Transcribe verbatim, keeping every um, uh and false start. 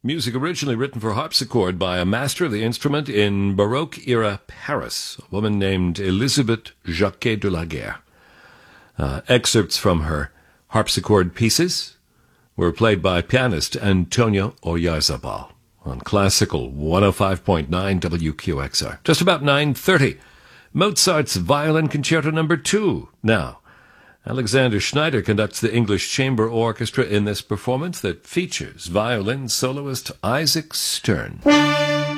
Music originally written for harpsichord by a master of the instrument in Baroque-era Paris, a woman named Elisabeth Jacquet de la Guerre. Uh, excerpts from her harpsichord pieces were played by pianist Antonio Oyarzabal on Classical one oh five point nine W Q X R. Just about nine thirty. Mozart's Violin Concerto Number two. Now, Alexander Schneider conducts the English Chamber Orchestra in this performance that features violin soloist Isaac Stern.